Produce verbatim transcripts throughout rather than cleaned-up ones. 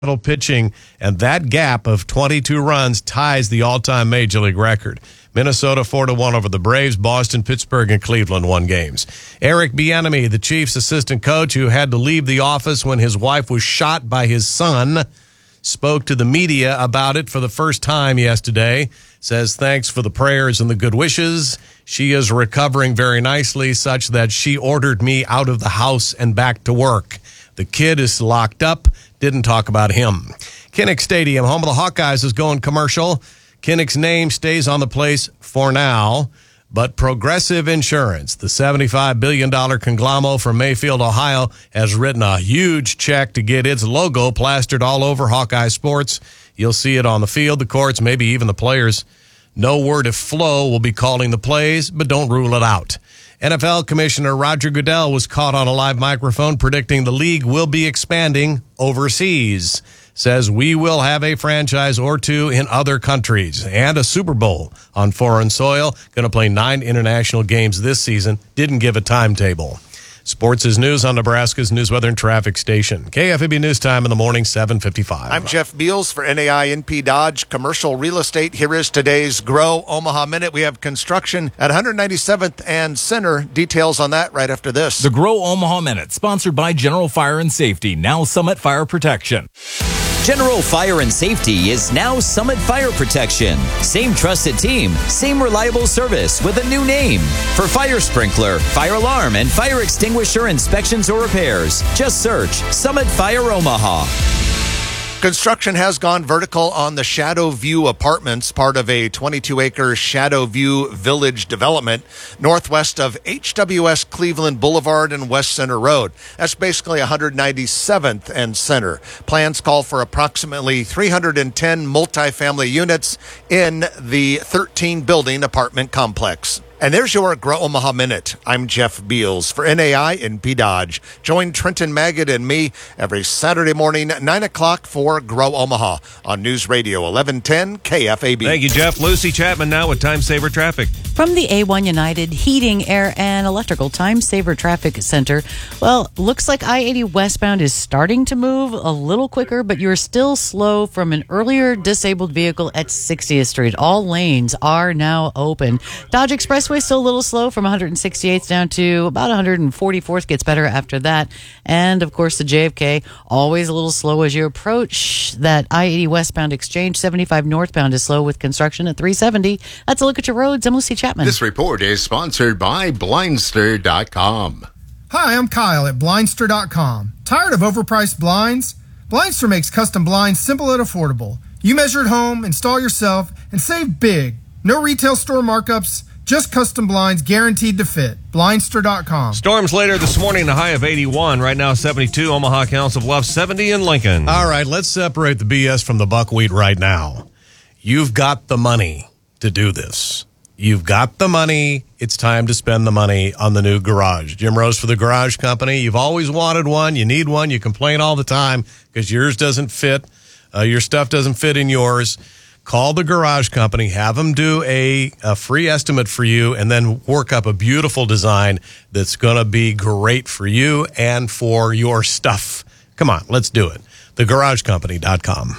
pitching, and that gap of twenty-two runs ties the all-time Major League record. Minnesota four to one over the Braves. Boston, Pittsburgh, and Cleveland won games. Eric Bieniemy, the Chiefs' assistant coach who had to leave the office when his wife was shot by his son, spoke to the media about it for the first time yesterday. Says thanks for the prayers and the good wishes. She is recovering very nicely, such that she ordered me out of the house and back to work. The kid is locked up. Didn't talk about him. Kinnick Stadium, home of the Hawkeyes, is going commercial. Kinnick's name stays on the place for now, but Progressive Insurance, the seventy-five billion dollars conglomerate from Mayfield, Ohio, has written a huge check to get its logo plastered all over Hawkeye sports. You'll see it on the field, the courts, maybe even the players. No word if Flo will be calling the plays, but don't rule it out. N F L Commissioner Roger Goodell was caught on a live microphone predicting the league will be expanding overseas. Says we will have a franchise or two in other countries and a Super Bowl on foreign soil. Going to play nine international games this season. Didn't give a timetable. Sports is news on Nebraska's News, Weather, and Traffic Station. K F A B News Time in the morning, seven fifty-five. I'm Jeff Beals for N A I N P Dodge Commercial Real Estate. Here is today's Grow Omaha Minute. We have construction at one ninety-seventh and Center. Details on that right after this. The Grow Omaha Minute, sponsored by General Fire and Safety, now Summit Fire Protection. General Fire and Safety is now Summit Fire Protection. Same trusted team, same reliable service with a new name. For fire sprinkler, fire alarm, and fire extinguisher inspections or repairs, just search Summit Fire Omaha. Construction has gone vertical on the Shadow View Apartments, part of a twenty-two acre Shadow View Village development northwest of H W S Cleveland Boulevard and West Center Road. That's basically one ninety-seventh and Center. Plans call for approximately three hundred ten multifamily units in the thirteen building apartment complex. And there's your Grow Omaha Minute. I'm Jeff Beals for N A I N P Dodge. Join Trenton Magid and me every Saturday morning, nine o'clock for Grow Omaha on News Radio eleven ten K F A B. Thank you, Jeff. Lucy Chapman now with Time Saver Traffic. From the A one United Heating, Air, and Electrical Time Saver Traffic Center. Well, looks like I eighty westbound is starting to move a little quicker, but you're still slow from an earlier disabled vehicle at sixtieth Street. All lanes are now open. Dodge Expressway still a little slow from one sixty-eighth down to about one forty-fourth. Gets better after that. And, of course, the J F K, always a little slow as you approach that I eighty westbound exchange. seventy-five northbound is slow with construction at three seventy. That's a look at your roads. I'm Lucy Chapman. This report is sponsored by Blindster dot com. Hi, I'm Kyle at Blindster dot com. Tired of overpriced blinds? Blindster makes custom blinds simple and affordable. You measure at home, install yourself, and save big. No retail store markups, just custom blinds guaranteed to fit. Blindster dot com. Storms later this morning, a high of eighty-one. Right now, seventy-two. Omaha, Council Bluffs, seventy in Lincoln. All right, let's separate the B S from the buckwheat right now. You've got the money to do this. You've got the money. It's time to spend the money on the new garage. Jim Rose for the Garage Company. You've always wanted one. You need one. You complain all the time because yours doesn't fit. Uh, your stuff doesn't fit in yours. Call the Garage Company. Have them do a, a free estimate for you and then work up a beautiful design that's going to be great for you and for your stuff. Come on, let's do it. the garage company dot com.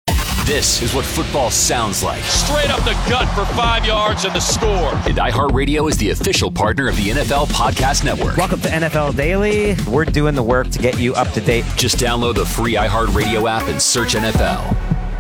This is what football sounds like. Straight up the gut for five yards and the score. And iHeartRadio is the official partner of the N F L Podcast Network. Welcome to N F L Daily. We're doing the work to get you up to date. Just download the free iHeartRadio app and search N F L.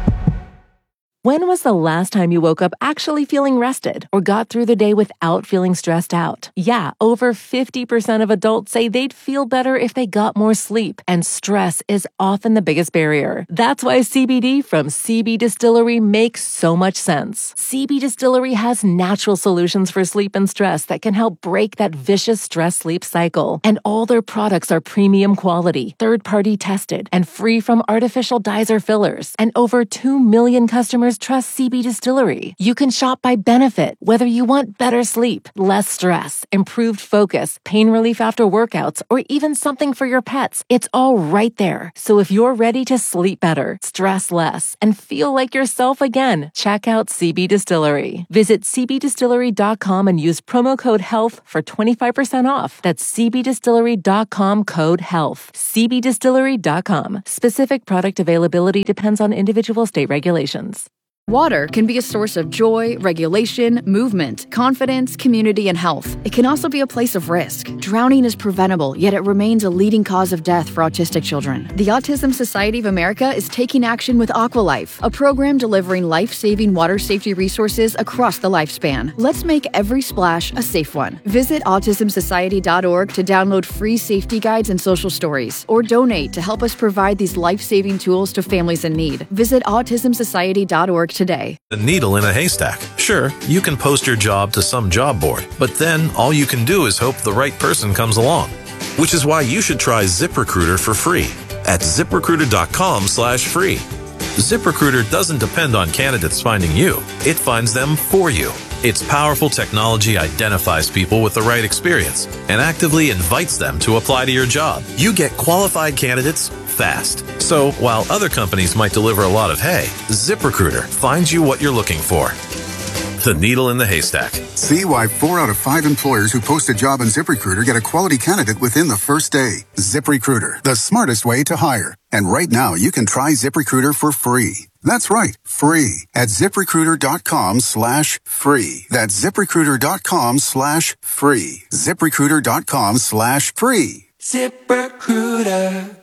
When was the last time you woke up actually feeling rested or got through the day without feeling stressed out? Yeah, over fifty percent of adults say they'd feel better if they got more sleep, and stress is often the biggest barrier. That's why C B D from C B Distillery makes so much sense. C B Distillery has natural solutions for sleep and stress that can help break that vicious stress-sleep cycle. And all their products are premium quality, third-party tested, and free from artificial dyes or fillers. And over two million customers customers trust C B Distillery. You can shop by benefit, whether you want better sleep, less stress, improved focus, pain relief after workouts, or even something for your pets. It's all right there. So if you're ready to sleep better, stress less, and feel like yourself again, check out C B Distillery. Visit c b distillery dot com and use promo code HEALTH for twenty-five percent off. That's c b distillery dot com code HEALTH. c b distillery dot com. Specific product availability depends on individual state regulations. Water can be a source of joy, regulation, movement, confidence, community, and health. It can also be a place of risk. Drowning is preventable, yet it remains a leading cause of death for autistic children. The Autism Society of America is taking action with Aqualife, a program delivering life-saving water safety resources across the lifespan. Let's make every splash a safe one. Visit autism society dot org to download free safety guides and social stories, or donate to help us provide these life-saving tools to families in need. Visit autism society dot org today. A needle in a haystack. Sure, you can post your job to some job board, but then all you can do is hope the right person comes along. Which is why you should try ZipRecruiter for free at zip recruiter dot com slash free. ZipRecruiter doesn't depend on candidates finding you. It finds them for you. Its powerful technology identifies people with the right experience and actively invites them to apply to your job. You get qualified candidates fast. So while other companies might deliver a lot of hay, ZipRecruiter finds you what you're looking for. The needle in the haystack. See why four out of five employers who post a job on ZipRecruiter get a quality candidate within the first day. ZipRecruiter, the smartest way to hire. And right now, you can try ZipRecruiter for free. That's right, free at zip recruiter dot com slash free. That's zip recruiter dot com slash free. zip recruiter dot com slash free. ZipRecruiter.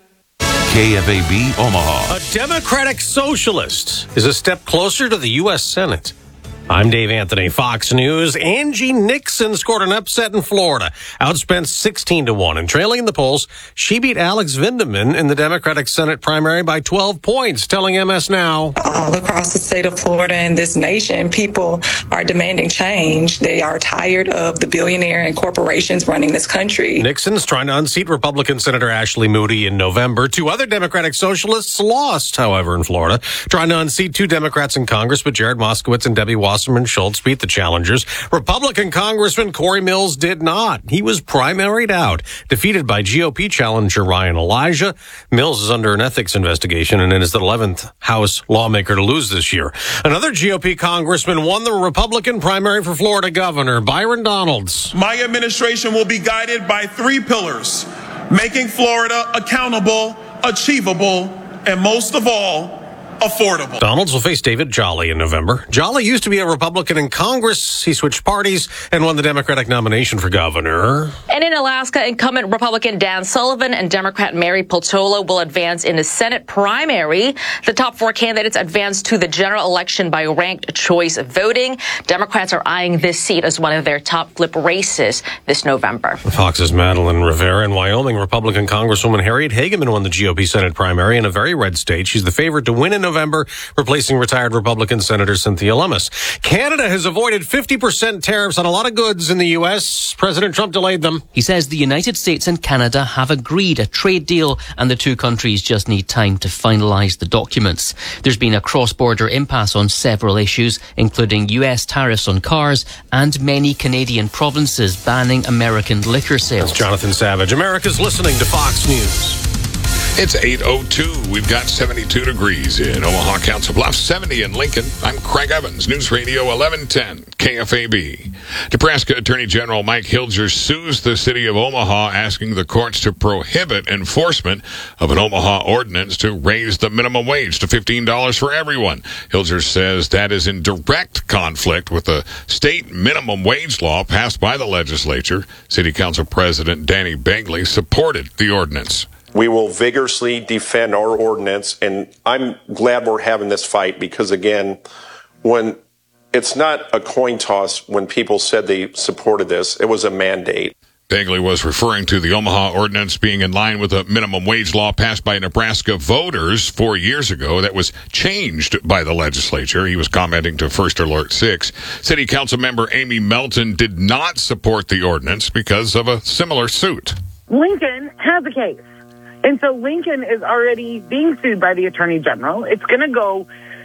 K F A B Omaha. A Democratic socialist is a step closer to the U S Senate. I'm Dave Anthony, Fox News. Angie Nixon scored an upset in Florida, outspent sixteen to one. And trailing in the polls, she beat Alex Vindeman in the Democratic Senate primary by twelve points, telling M S Now. All across the state of Florida and this nation, people are demanding change. They are tired of the billionaire and corporations running this country. Nixon's trying to unseat Republican Senator Ashley Moody in November. Two other Democratic socialists lost, however, in Florida, trying to unseat two Democrats in Congress, but Jared Moskowitz and Debbie Wasserman Schultz beat the challengers. Republican Congressman Corey Mills did not. He was primaried out, defeated by G O P challenger Ryan Elijah. Mills is under an ethics investigation and is the eleventh House lawmaker to lose this year. Another G O P congressman won the Republican primary for Florida governor, Byron Donalds. My administration will be guided by three pillars: making Florida accountable, achievable, and most of all, affordable. Donalds will face David Jolly in November. Jolly used to be a Republican in Congress. He switched parties and won the Democratic nomination for governor. And in Alaska, incumbent Republican Dan Sullivan and Democrat Mary Peltola will advance in the Senate primary. The top four candidates advance to the general election by ranked choice voting. Democrats are eyeing this seat as one of their top flip races this November. Fox's Madeline Rivera. In Wyoming, Republican Congresswoman Harriet Hageman won the G O P Senate primary in a very red state. She's the favorite to win in November, replacing retired Republican Senator Cynthia Lummis. Canada has avoided fifty percent tariffs on a lot of goods in the U S. President Trump delayed them. He says the United States and Canada have agreed a trade deal and the two countries just need time to finalise the documents. There's been a cross-border impasse on several issues, including U S tariffs on cars and many Canadian provinces banning American liquor sales. That's Jonathan Savage. America's listening to Fox News. It's eight oh two. We've got seventy-two degrees in Omaha, Council Bluffs, seventy in Lincoln. I'm Craig Evans, News Radio eleven ten, K F A B. Nebraska Attorney General Mike Hilger sues the city of Omaha, asking the courts to prohibit enforcement of an Omaha ordinance to raise the minimum wage to fifteen dollars for everyone. Hilger says that is in direct conflict with the state minimum wage law passed by the legislature. City Council President Danny Begley supported the ordinance. We will vigorously defend our ordinance, and I'm glad we're having this fight because, again, when it's not a coin toss when people said they supported this, it was a mandate. Begley was referring to the Omaha ordinance being in line with a minimum wage law passed by Nebraska voters four years ago that was changed by the legislature. He was commenting to First Alert six. City Council member Amy Melton did not support the ordinance because of a similar suit. Lincoln has a case. And so Lincoln is already being sued by the Attorney General. It's going to go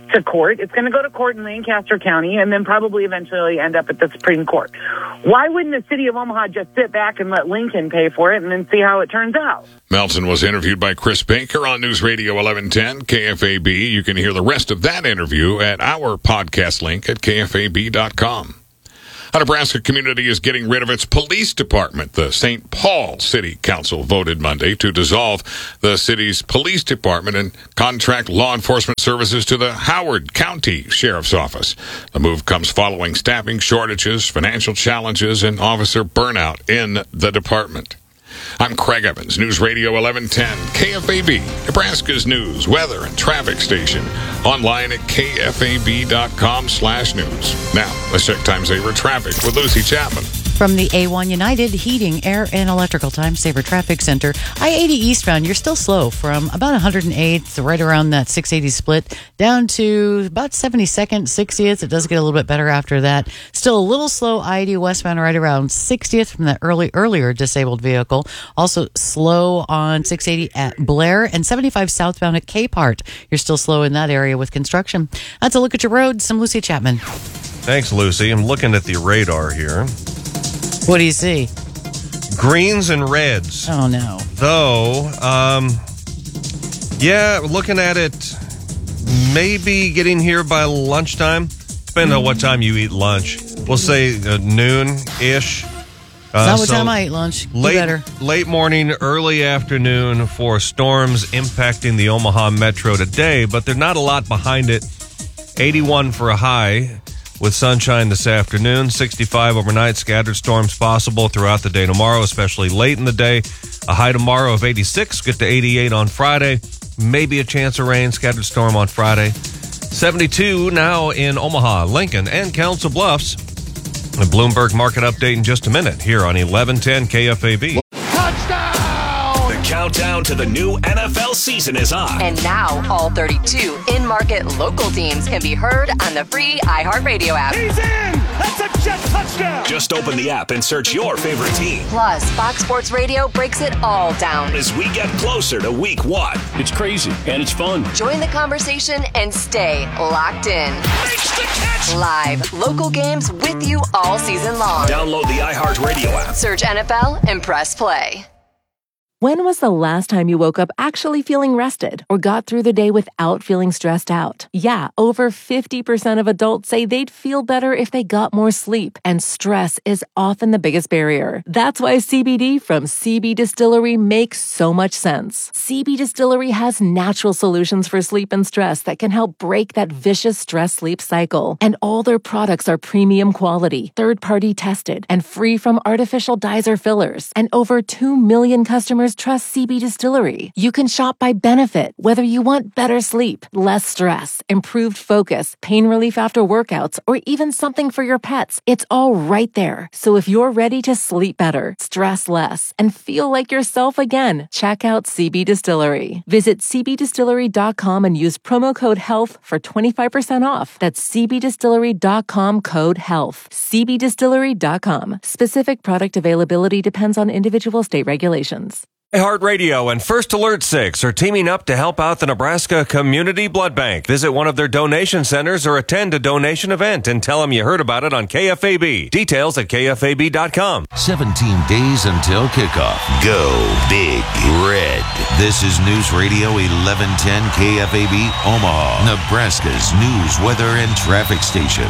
to court. It's going to go to court in Lancaster County and then probably eventually end up at the Supreme Court. Why wouldn't the city of Omaha just sit back and let Lincoln pay for it and then see how it turns out? Melton was interviewed by Chris Baker on News Radio eleven ten K F A B. You can hear the rest of that interview at our podcast link at K F A B dot com. A Nebraska community is getting rid of its police department. The Saint Paul City Council voted Monday to dissolve the city's police department and contract law enforcement services to the Howard County Sheriff's Office. The move comes following staffing shortages, financial challenges, and officer burnout in the department. I'm Craig Evans, News Radio eleven ten K F A B, Nebraska's news, weather, and traffic station. Online at K F A B dot com slash news. Now, let's check Time Saver traffic with Lucy Chapman. From the A one United Heating, Air, and Electrical Time Saver Traffic Center, I eighty eastbound, you're still slow from about one hundred eighth, right around that six eighty split, down to about seventy-second, sixtieth. It does get a little bit better after that. Still a little slow I eighty westbound, right around sixtieth from that early earlier disabled vehicle. Also slow on six eighty at Blair, and seventy-five southbound at Capehart. You're still slow in that area with construction. That's a look at your roads. I'm Lucy Chapman. Thanks, Lucy. I'm looking at the radar here. What do you see? Greens and reds. Oh, no. Though, um, yeah, looking at it, maybe getting here by lunchtime. Depending on what time you eat lunch. We'll say uh, noon-ish. Uh, It's not what so time I eat lunch. You late, better. late morning, early afternoon for storms impacting the Omaha Metro today, but there's not a lot behind it. eighty-one for a high. With sunshine this afternoon, sixty-five overnight, scattered storms possible throughout the day tomorrow, especially late in the day. A high tomorrow of eighty-six, get to eighty-eight on Friday. Maybe a chance of rain, scattered storm on Friday. seventy-two now in Omaha, Lincoln, and Council Bluffs. A Bloomberg market update in just a minute here on eleven ten K F A B. The countdown to the new N F L season is on. And now, all thirty-two in-market local teams can be heard on the free iHeartRadio app. He's in! That's a jet touchdown! Just open the app and search your favorite team. Plus, Fox Sports Radio breaks it all down. As we get closer to week one. It's crazy, and it's fun. Join the conversation and stay locked in. Makes the catch! Live, local games with you all season long. Download the iHeartRadio app. Search N F L and press play. When was the last time you woke up actually feeling rested or got through the day without feeling stressed out? Yeah, over fifty percent of adults say they'd feel better if they got more sleep, and stress is often the biggest barrier. That's why C B D from C B Distillery makes so much sense. C B Distillery has natural solutions for sleep and stress that can help break that vicious stress-sleep cycle. And all their products are premium quality, third-party tested, and free from artificial dyes or fillers. And over two million customers trust C B Distillery. You can shop by benefit, whether you want better sleep, less stress, improved focus, pain relief after workouts, or even something for your pets. It's all right there. So if you're ready to sleep better, stress less, and feel like yourself again, check out C B Distillery. Visit C B distillery dot com and use promo code HEALTH for twenty-five percent off. That's C B distillery dot com code HEALTH. C B distillery dot com. Specific product availability depends on individual state regulations. iHeartRadio and First Alert six are teaming up to help out the Nebraska Community Blood Bank. Visit one of their donation centers or attend a donation event and tell them you heard about it on K F A B. Details at K F A B dot com. seventeen days until kickoff. Go Big Red. This is News Radio eleven ten K F A B, Omaha, Nebraska's news, weather, and traffic station.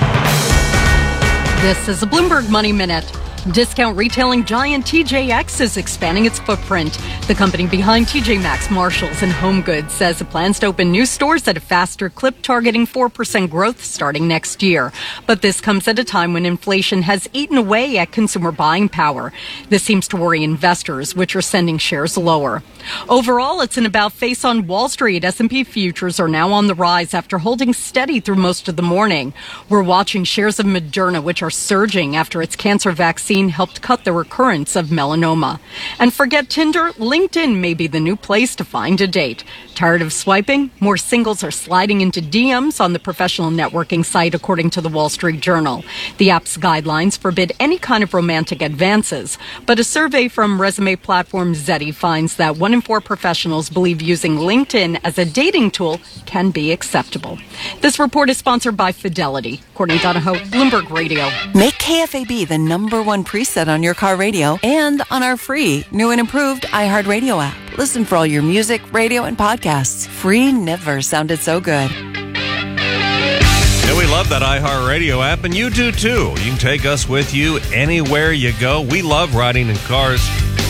This is a Bloomberg Money Minute. Discount retailing giant T J X is expanding its footprint. The company behind T J Maxx, Marshalls, and HomeGoods says it plans to open new stores at a faster clip, targeting four percent growth starting next year. But this comes at a time when inflation has eaten away at consumer buying power. This seems to worry investors, which are sending shares lower. Overall, it's an about-face on Wall Street. S and P futures are now on the rise after holding steady through most of the morning. We're watching shares of Moderna, which are surging after its cancer vaccine vaccine helped cut the recurrence of melanoma. And forget Tinder, LinkedIn may be the new place to find a date. Tired of swiping? More singles are sliding into D Ms on the professional networking site, according to the Wall Street Journal. The app's guidelines forbid any kind of romantic advances, but a survey from resume platform Zeti finds that one in four professionals believe using LinkedIn as a dating tool can be acceptable. This report is sponsored by Fidelity. Courtney Donahoe, Bloomberg Radio. Make K F A B the number one preset on your car radio and on our free, new and improved iHeartRadio app. Listen for all your music, radio, and podcasts. Free never sounded so good. Yeah, we love that iHeartRadio app, and you do too. You can take us with you anywhere you go. We love riding in cars.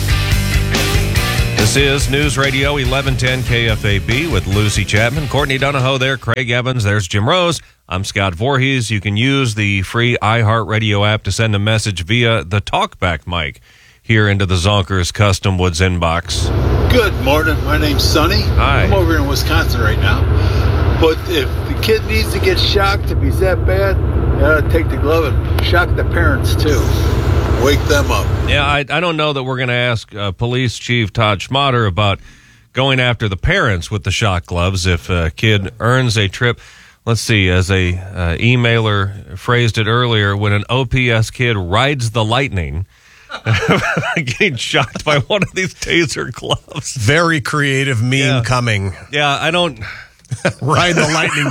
This is News Radio eleven ten K F A B with Lucy Chapman, Courtney Donahoe there, Craig Evans, there's Jim Rose. I'm Scott Voorhees. You can use the free iHeartRadio app to send a message via the TalkBack mic here into the Zonkers Custom Woods inbox. Good morning. My name's Sonny. Hi. I'm over here in Wisconsin right now. But if the kid needs to get shocked, if he's that bad, you gotta take the glove and shock the parents too. Wake them up. Yeah, I, I don't know that we're going to ask uh, Police Chief Todd Schmatter about going after the parents with the shock gloves if a kid earns a trip. Let's see, as a uh, emailer phrased it earlier, when an O P S kid rides the lightning, getting shocked by one of these taser gloves. Very creative meme yeah. coming. Yeah, I don't... Ride the lightning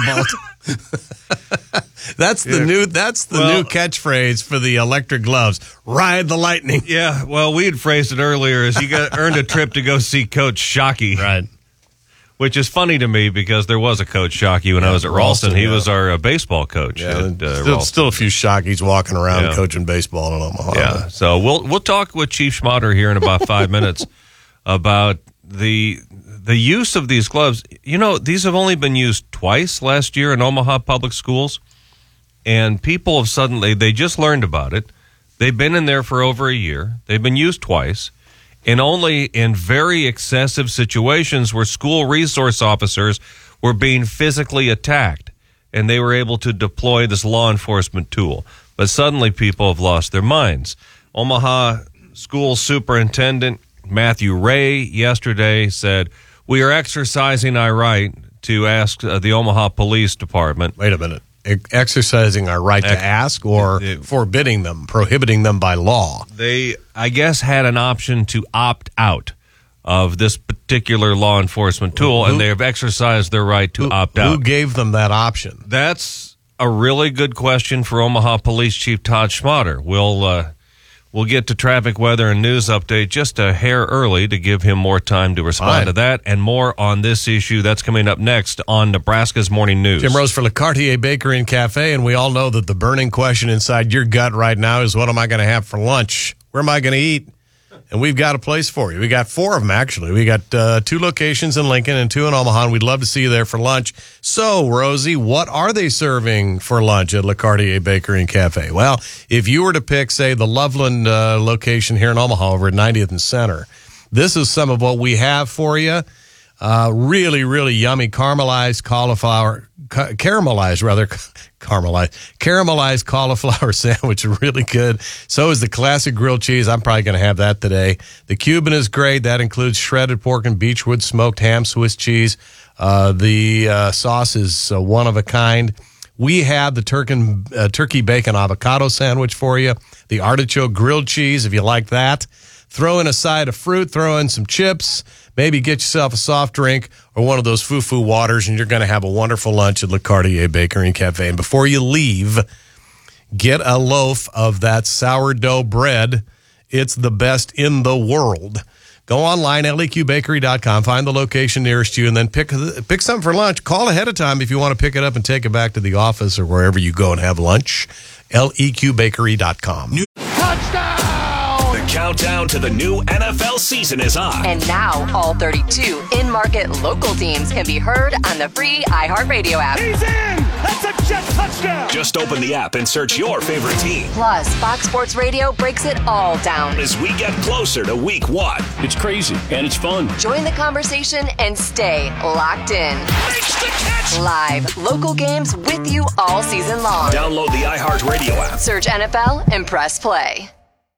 bolt. That's the yeah. new that's the well, new catchphrase for the electric gloves. Ride the lightning. Yeah, well, we had phrased it earlier as you got earned a trip to go see Coach Shockey. Right. Which is funny to me because there was a Coach Shockey when yeah, I was at Ralston. Ralston he yeah. was our uh, baseball coach. Yeah, at, uh, still, still a few Shockeys walking around yeah. coaching baseball in Omaha. Yeah, so we'll we'll talk with Chief Schmatter here in about five minutes about the the use of these gloves. You know, these have only been used twice last year in Omaha public schools, and people have suddenly, they just learned about it. They've been in there for over a year. They've been used twice, and only in very excessive situations where school resource officers were being physically attacked, and they were able to deploy this law enforcement tool. But suddenly people have lost their minds. Omaha School Superintendent Matthew Ray yesterday said, "We are exercising our right to ask uh, the Omaha Police Department." Wait a minute. Exercising our right to Ex- ask or it, it, forbidding them, prohibiting them by law? They, I guess, had an option to opt out of this particular law enforcement tool, who, and they have exercised their right to who, opt out. Who gave them that option? That's a really good question for Omaha Police Chief Todd Schmatter. We'll... Uh, We'll get to traffic, weather, and news update just a hair early to give him more time to respond Fine. to that and more on this issue. That's coming up next on Nebraska's Morning News. Jim Rose for Le Cartier Bakery and Cafe, and we all know that the burning question inside your gut right now is, what am I going to have for lunch? Where am I going to eat? And we've got a place for you. We got four of them, actually. We got uh, two locations in Lincoln and two in Omaha, and we'd love to see you there for lunch. So, Rosie, what are they serving for lunch at Le Cartier Bakery and Cafe? Well, if you were to pick, say, the Loveland uh, location here in Omaha over at ninetieth and Center, this is some of what we have for you. Uh, really, really yummy caramelized cauliflower, ca- caramelized rather, caramelized, caramelized cauliflower sandwich, really good. So is the classic grilled cheese. I'm probably going to have that today. The Cuban is great. That includes shredded pork and Beechwood smoked ham, Swiss cheese. Uh, the uh, sauce is uh, one of a kind. We have the turkey, uh, turkey bacon avocado sandwich for you. The artichoke grilled cheese, if you like that. Throw in a side of fruit, throw in some chips, maybe get yourself a soft drink or one of those foo-foo waters, and you're going to have a wonderful lunch at Le Cartier Bakery and Cafe. And before you leave, get a loaf of that sourdough bread. It's the best in the world. Go online, L E Q bakery dot com, find the location nearest you, and then pick pick something for lunch. Call ahead of time if you want to pick it up and take it back to the office or wherever you go and have lunch. L E Q bakery dot com. Touchdown! The countdown to the new N F L season is on. And now, all thirty-two in-market local teams can be heard on the free iHeartRadio app. He's in! That's a Jet touchdown! Just open the app and search your favorite team. Plus, Fox Sports Radio breaks it all down as we get closer to week one. It's crazy, and it's fun. Join the conversation and stay locked in. Makes the catch! Live, local games with you all season long. Download the iHeartRadio app. Search N F L and press play.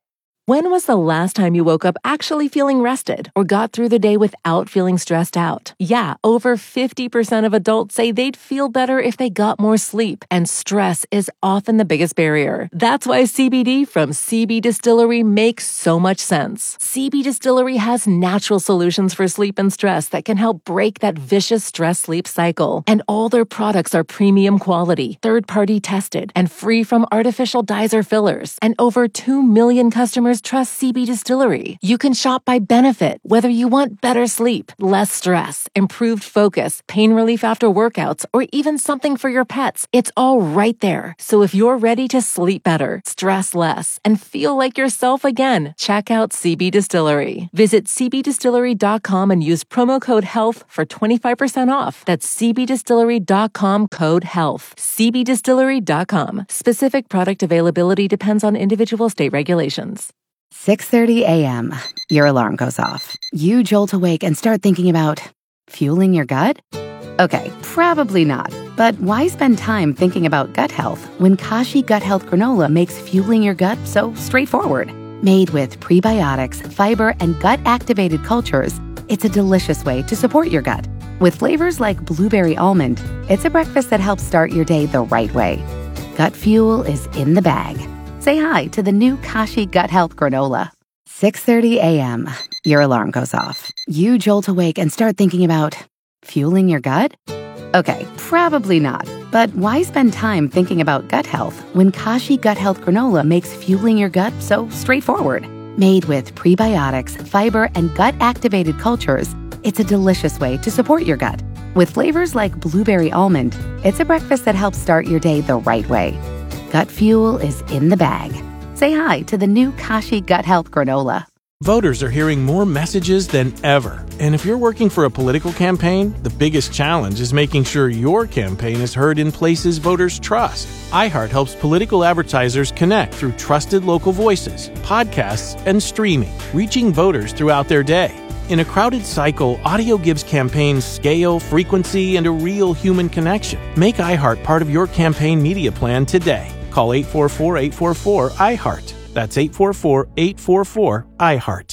When was the last time you woke up actually feeling rested or got through the day without feeling stressed out? Yeah, over fifty percent of adults say they'd feel better if they got more sleep, and stress is often the biggest barrier. That's why C B D from C B Distillery makes so much sense. C B Distillery has natural solutions for sleep and stress that can help break that vicious stress-sleep cycle. And all their products are premium quality, third-party tested, and free from artificial dyes or fillers. And over two million customers trust C B Distillery. You can shop by benefit, whether you want better sleep, less stress, improved focus, pain relief after workouts, or even something for your pets. It's all right there. So if you're ready to sleep better, stress less, and feel like yourself again, check out C B Distillery. Visit c b distillery dot com and use promo code HEALTH for twenty-five percent off. That's c b distillery dot com code HEALTH. c b distillery dot com. Specific product availability depends on individual state regulations. six thirty a.m. Your alarm goes off. You jolt awake and start thinking about fueling your gut? Okay, probably not. But why spend time thinking about gut health when Kashi Gut Health Granola makes fueling your gut so straightforward? Made with prebiotics, fiber, and gut-activated cultures, it's a delicious way to support your gut. With flavors like blueberry almond, it's a breakfast that helps start your day the right way. Gut fuel is in the bag. Say hi to the new Kashi Gut Health Granola. six thirty a.m. Your alarm goes off. You jolt awake and start thinking about fueling your gut? Okay, probably not. But why spend time thinking about gut health when Kashi Gut Health Granola makes fueling your gut so straightforward? Made with prebiotics, fiber, and gut-activated cultures, it's a delicious way to support your gut. With flavors like blueberry almond, it's a breakfast that helps start your day the right way. Gut fuel is in the bag. Say hi to the new Kashi Gut Health Granola. Voters are hearing more messages than ever. And if you're working for a political campaign, the biggest challenge is making sure your campaign is heard in places voters trust. iHeart helps political advertisers connect through trusted local voices, podcasts, and streaming, reaching voters throughout their day. In a crowded cycle, audio gives campaigns scale, frequency, and a real human connection. Make iHeart part of your campaign media plan today. Call eight four four, eight four four, I heart. That's eight four four, eight four four, I heart.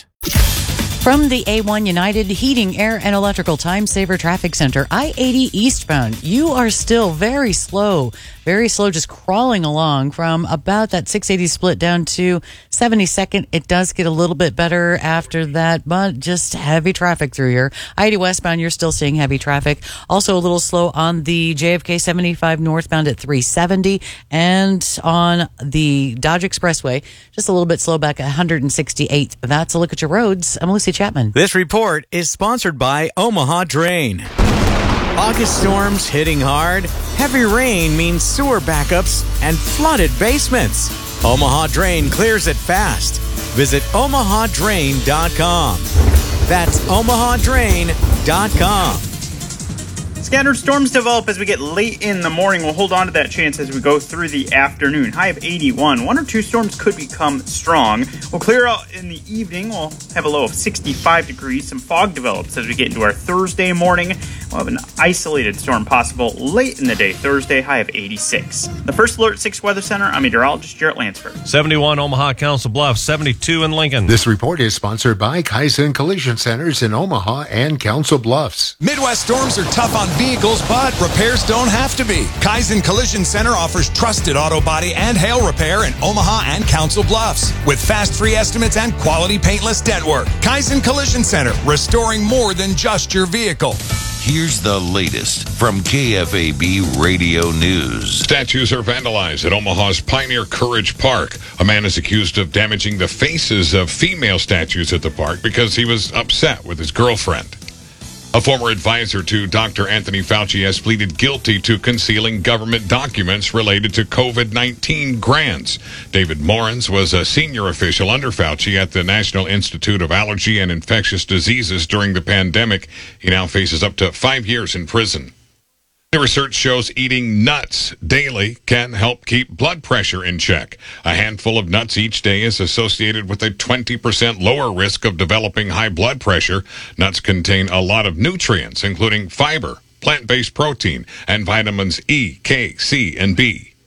From the A one United Heating, Air, and Electrical Time Saver Traffic Center, I eighty eastbound, you are still very slow, very slow, just crawling along from about that six eighty split down to seventy-second. It does get a little bit better after that, but just heavy traffic through here. I eighty westbound, you're still seeing heavy traffic. Also a little slow on the J F K seventy-five northbound at three seventy, and on the Dodge Expressway, just a little bit slow back at one sixty-eight. That's a look at your roads. I'm Lucy Chapman. This report is sponsored by Omaha Drain. August storms hitting hard. Heavy rain means sewer backups and flooded basements. Omaha Drain clears it fast. Visit omaha drain dot com. That's omaha drain dot com. Scattered storms develop as we get late in the morning. We'll hold on to that chance as we go through the afternoon. High of eighty-one. One or two storms could become strong. We'll clear out in the evening. We'll have a low of sixty-five degrees. Some fog develops as we get into our Thursday morning. We'll have an isolated storm possible late in the day. Thursday, high of eighty-six. The First Alert six Weather Center, I'm meteorologist Jarrett Lansford. seventy-one Omaha Council Bluffs, seventy-two in Lincoln. This report is sponsored by Kaizen Collision Centers in Omaha and Council Bluffs. Midwest storms are tough on vehicles, but repairs don't have to be. Kaizen Collision Center offers trusted auto body and hail repair in Omaha and Council Bluffs with fast free estimates and quality paintless dent work. Kaizen Collision Center, restoring more than just your vehicle. Here's the latest from K F A B Radio News. Statues are vandalized at Omaha's Pioneer Courage Park. A man is accused of damaging the faces of female statues at the park because he was upset with his girlfriend. A former advisor to Doctor Anthony Fauci has pleaded guilty to concealing government documents related to COVID nineteen grants. David Morens was a senior official under Fauci at the National Institute of Allergy and Infectious Diseases during the pandemic. He now faces up to five years in prison. The research shows eating nuts daily can help keep blood pressure in check. A handful of nuts each day is associated with a twenty percent lower risk of developing high blood pressure. Nuts contain a lot of nutrients, including fiber, plant-based protein, and vitamins E, K, C, and B.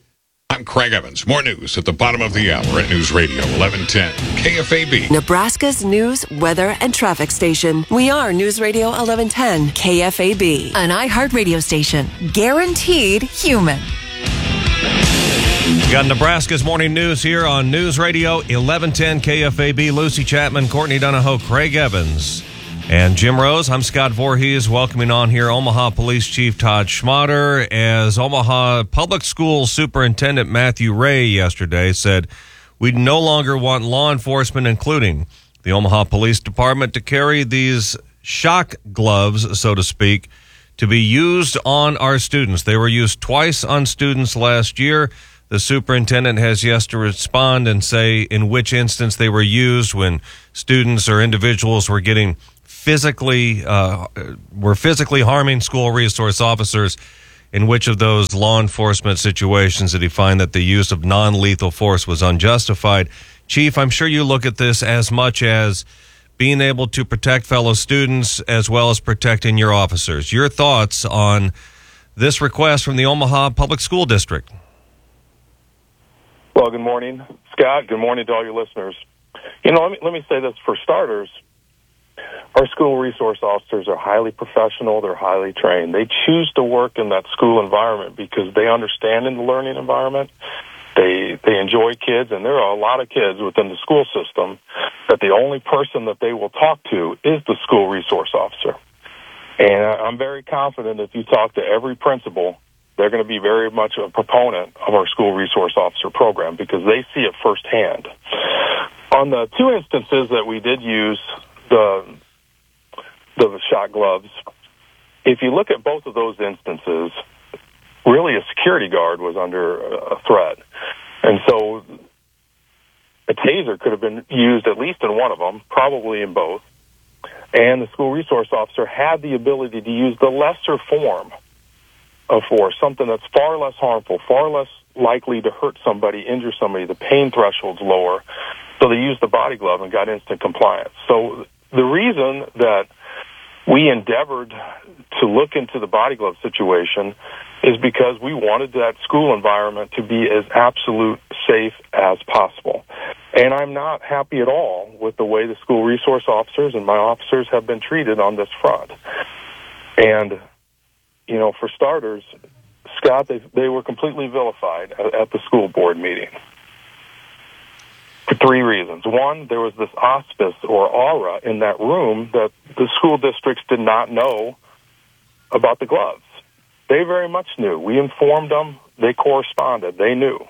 I'm Craig Evans. More news at the bottom of the hour at News Radio eleven ten K F A B. Nebraska's news, weather, and traffic station. We are News Radio eleven ten K F A B, an iHeart radio station. Guaranteed human. We got Nebraska's morning news here on News Radio eleven ten K F A B. Lucy Chapman, Courtney Donahoe, Craig Evans, and Jim Rose. I'm Scott Voorhees, welcoming on here Omaha Police Chief Todd Schmatter, as Omaha Public Schools Superintendent Matthew Ray yesterday said we no longer want law enforcement, including the Omaha Police Department, to carry these shock gloves, so to speak, to be used on our students. They were used twice on students last year. The superintendent has yet to respond and say in which instance they were used, when students or individuals were getting physically, uh, were physically harming school resource officers. In which of those law enforcement situations did he find that the use of non-lethal force was unjustified? Chief, I'm sure you look at this as much as being able to protect fellow students as well as protecting your officers. Your thoughts on this request from the Omaha Public School District? Well, good morning, Scott. Good morning to all your listeners. You know, let me, let me say this for starters. Our school resource officers are highly professional. They're highly trained. They choose to work in that school environment because they understand in the learning environment. They they enjoy kids, and there are a lot of kids within the school system that the only person that they will talk to is the school resource officer. And I'm very confident if you talk to every principal, they're going to be very much a proponent of our school resource officer program because they see it firsthand. On the two instances that we did use the the shot gloves, if you look at both of those instances, really a security guard was under a threat. And so a taser could have been used at least in one of them, probably in both. And the school resource officer had the ability to use the lesser form of force, something that's far less harmful, far less likely to hurt somebody, injure somebody. The pain threshold's lower. So they used the body glove and got instant compliance. So the reason that we endeavored to look into the body glove situation is because we wanted that school environment to be as absolute safe as possible. And I'm not happy at all with the way the school resource officers and my officers have been treated on this front. And, you know, for starters, Scott, they, they were completely vilified at, at the school board meeting. For three reasons. One, there was this auspice or aura in that room that the school districts did not know about the gloves. They very much knew. We informed them. They corresponded. They knew.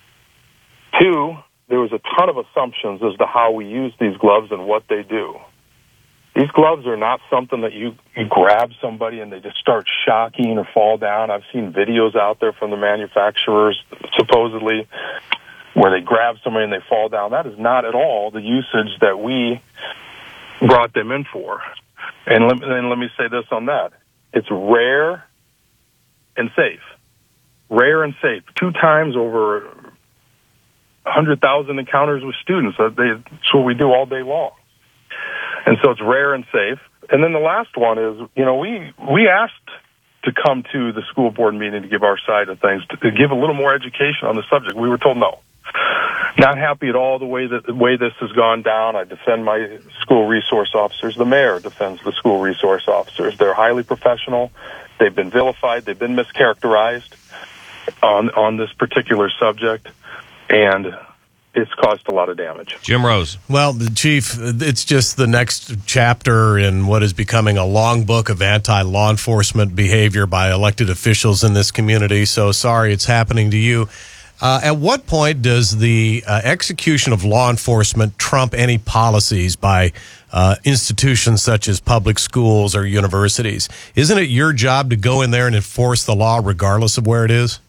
Two, there was a ton of assumptions as to how we use these gloves and what they do. These gloves are not something that you, you grab somebody and they just start shocking or fall down. I've seen videos out there from the manufacturers, supposedly, where they grab somebody and they fall down. That is not at all the usage that we brought them in for. And let, and let me say this on that. It's rare and safe. Rare and safe. Two times over one hundred thousand encounters with students. That's what we do all day long. And so it's rare and safe. And then the last one is, you know, we, we asked to come to the school board meeting to give our side of things, to, to give a little more education on the subject. We were told no. Not happy at all the way that the way this has gone down. I defend my school resource officers. The mayor defends the school resource officers. They're highly professional. They've been vilified. They've been mischaracterized on on this particular subject, and it's caused a lot of damage. Jim Rose. Well, the Chief, it's just the next chapter in what is becoming a long book of anti-law enforcement behavior by elected officials in this community. So sorry it's happening to you. Uh, at what point does the uh, execution of law enforcement trump any policies by uh, institutions such as public schools or universities? Isn't it your job to go in there and enforce the law regardless of where it is?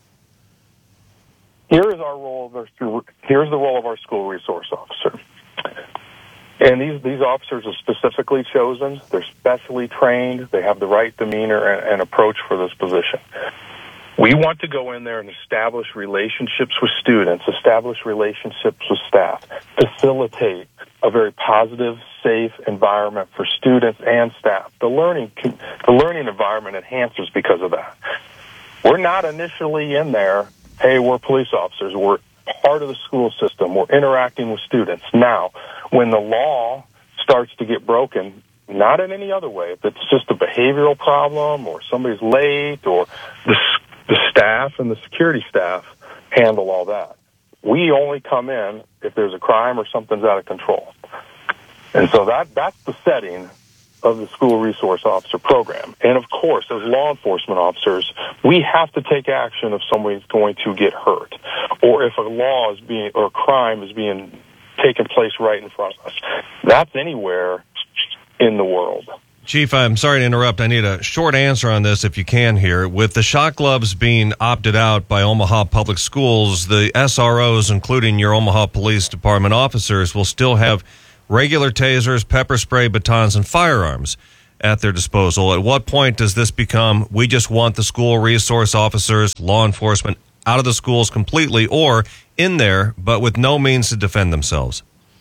Here is our role. Of our, here's the role of our school resource officer. And these, these officers are specifically chosen. They're specially trained. They have the right demeanor and, and approach for this position. We want to go in there and establish relationships with students, establish relationships with staff, facilitate a very positive, safe environment for students and staff. The learning, the learning environment enhances because of that. We're not initially in there hey, we're police officers. We're part of the school system. We're interacting with students. Now, when the law starts to get broken, not in any other way, if it's just a behavioral problem or somebody's late or the, the staff and the security staff handle all that. We only come in if there's a crime or something's out of control. And so that that's the setting of the school resource officer program. And of course, as law enforcement officers, we have to take action if somebody's going to get hurt or if a law is being or a crime is being taken place right in front of us. That's anywhere in the world. Chief, I'm sorry to interrupt. I need a short answer on this if you can here. With the shock gloves being opted out by Omaha Public Schools, the S R Os, including your Omaha Police Department officers, will still have regular tasers, pepper spray, batons, and firearms at their disposal. At what point does this become, we just want the school resource officers, law enforcement, out of the schools completely or in there, but with no means to defend themselves?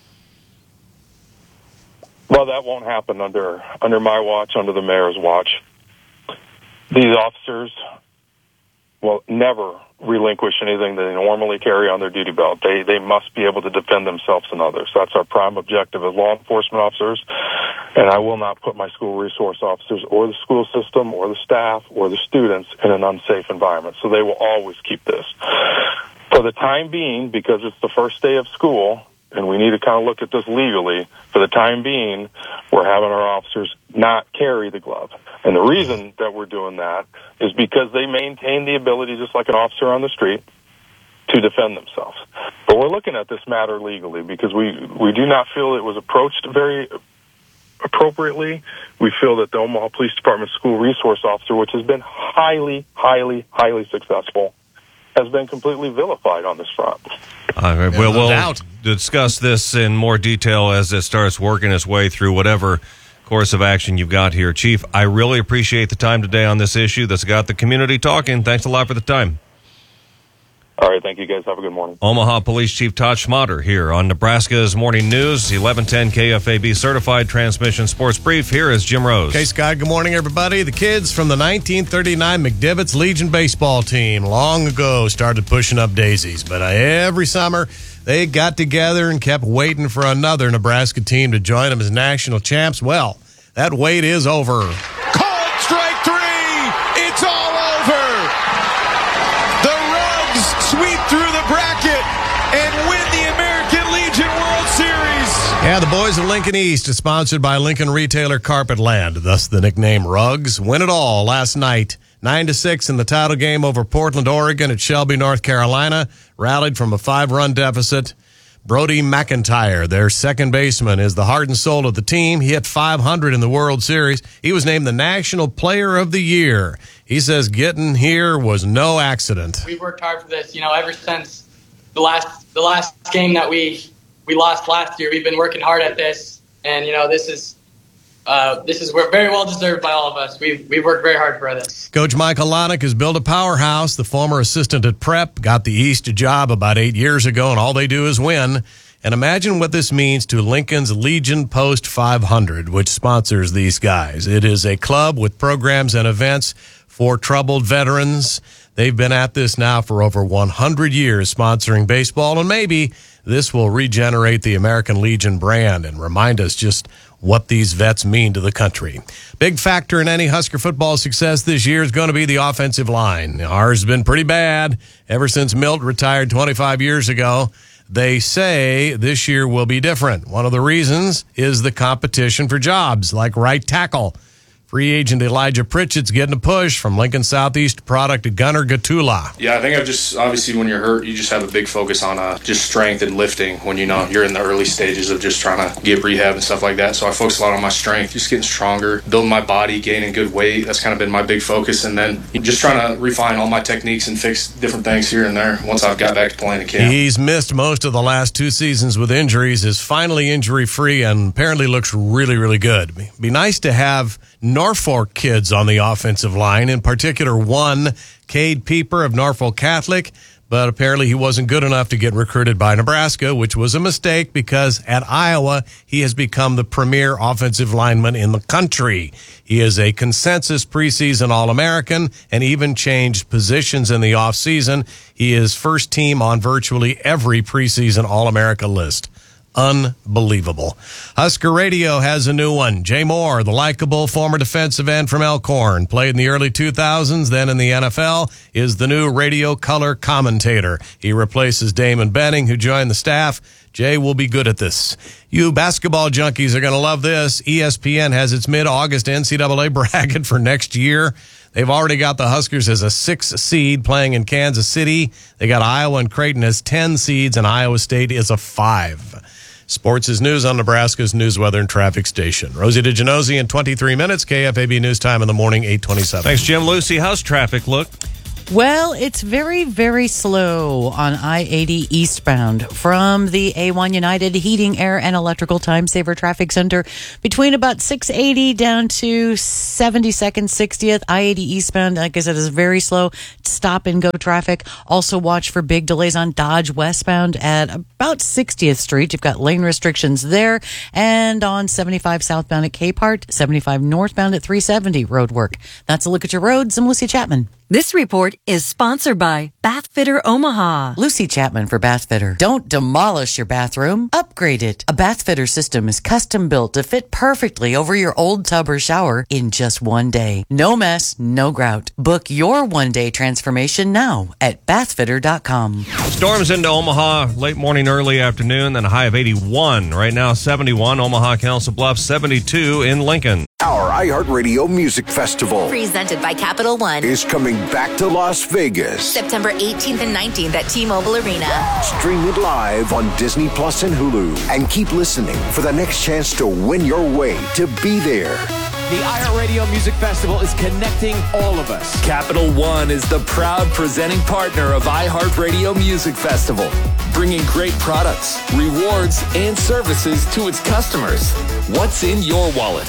Well, that won't happen under under my watch, under the mayor's watch. These officers will never relinquish anything that they normally carry on their duty belt. They they must be able to defend themselves and others. That's our prime objective as law enforcement officers, and I will not put my school resource officers or the school system or the staff or the students in an unsafe environment. So they will always keep this. For the time being, because it's the first day of school, and we need to kind of look at this legally, for the time being, we're having our officers not carry the glove. And the reason that we're doing that is because they maintain the ability, just like an officer on the street, to defend themselves. But we're looking at this matter legally because we, we do not feel it was approached very appropriately. We feel that the Omaha Police Department school resource officer, which has been highly, highly, highly successful, has been completely vilified on this front. All right, well, we'll discuss this in more detail as it starts working its way through whatever course of action you've got here. Chief, I really appreciate the time today on this issue that's got the community talking. Thanks a lot for the time. All right, thank you guys. Have a good morning. Omaha Police Chief Todd Schmatter here on Nebraska's Morning News, eleven ten K F A B Certified Transmission Sports Brief. Here is Jim Rose. Okay, Scott, good morning, everybody. The kids from the nineteen thirty-nine McDivitt's Legion baseball team long ago started pushing up daisies, but uh, every summer they got together and kept waiting for another Nebraska team to join them as national champs. Well, that wait is over. Called strike three. It's all over. The Rugs sweep through the bracket and win the American Legion World Series. Yeah, the boys of Lincoln East is sponsored by Lincoln retailer Carpetland, thus the nickname Rugs. Win it all last night. nine to six in the title game over Portland, Oregon at Shelby, North Carolina. Rallied from a five-run deficit. Brody McIntyre, their second baseman, is the heart and soul of the team. He hit five hundred in the World Series. He was named the National Player of the Year. He says getting here was no accident. We've worked hard for this, you know, ever since the last the last game that we we lost last year. We've been working hard at this, and you know, this is uh, this is very well deserved by all of us. We've we've worked very hard for this. Coach Michael Lonick has built a powerhouse. The former assistant at Prep got the East job about eight years ago, and all they do is win. And imagine what this means to Lincoln's Legion Post five hundred, which sponsors these guys. It is a club with programs and events for troubled veterans. They've been at this now for over one hundred years, sponsoring baseball, and maybe this will regenerate the American Legion brand and remind us just what these vets mean to the country. Big factor in any Husker football success this year is going to be the offensive line. Ours has been pretty bad ever since Milt retired twenty-five years ago. They say this year will be different. One of the reasons is the competition for jobs like right tackle. Free agent Elijah Pritchett's getting a push from Lincoln Southeast product Gunnar Gatula. Yeah, I think I've just, obviously when you're hurt, you just have a big focus on uh, just strength and lifting when you know you're in the early stages of just trying to get rehab and stuff like that. So I focus a lot on my strength, just getting stronger, building my body, gaining good weight. That's kind of been my big focus. And then just trying to refine all my techniques and fix different things here and there once I've got back to playing in camp. He's missed most of the last two seasons with injuries, is finally injury-free, and apparently looks really, really good. It'd be nice to have Norfolk kids on the offensive line, in particular one, Cade Pieper of Norfolk Catholic, but apparently he wasn't good enough to get recruited by Nebraska, which was a mistake because at Iowa, he has become the premier offensive lineman in the country. He is a consensus preseason All-American and even changed positions in the offseason. He is first team on virtually every preseason All-America list. Unbelievable. Husker Radio has a new one. Jay Moore, the likable former defensive end from Elkhorn, played in the early two thousands, then in the N F L, is the new radio color commentator. He replaces Damon Benning, who joined the staff. Jay will be good at this. You basketball junkies are going to love this. E S P N has its mid-August N C double A bracket for next year. They've already got the Huskers as a six seed playing in Kansas City. They got Iowa and Creighton as ten seeds, and Iowa State is a five. Sports is news on Nebraska's news, weather, and traffic station. Rosie DeGenosi in twenty-three minutes. K F A B News Time in the morning, eight twenty-seven. Thanks, Jim. Lucy, how's traffic look? Well, it's very, very slow on I eighty eastbound from the A one United Heating, Air, and Electrical Time Saver Traffic Center between about six eighty down to seventy-second, sixtieth. I eighty eastbound, like I said, is very slow. Stop and go traffic. Also watch for big delays on Dodge westbound at about sixtieth Street. You've got lane restrictions there. And on seventy-five southbound at Capehart, seventy-five northbound at three seventy road work. That's a look at your roads. I'm Lucy Chapman. This report is sponsored by Bath Fitter Omaha. Lucy Chapman for Bath Fitter. Don't demolish your bathroom. Upgrade it. A Bath Fitter system is custom built to fit perfectly over your old tub or shower in just one day. No mess, no grout. Book your one-day transformation now at bath fitter dot com. Storms into Omaha late morning, early afternoon, then a high of eighty-one. Right now, seventy-one. Omaha, Council Bluffs, seventy-two in Lincoln. Our iHeartRadio Music Festival, presented by Capital One, is coming back to Las Vegas. September eighteenth and nineteenth at T-Mobile Arena. Stream it live on Disney Plus and Hulu. And keep listening for the next chance to win your way to be there. The iHeartRadio Music Festival is connecting all of us. Capital One is the proud presenting partner of iHeartRadio Music Festival, bringing great products, rewards, and services to its customers. What's in your wallet?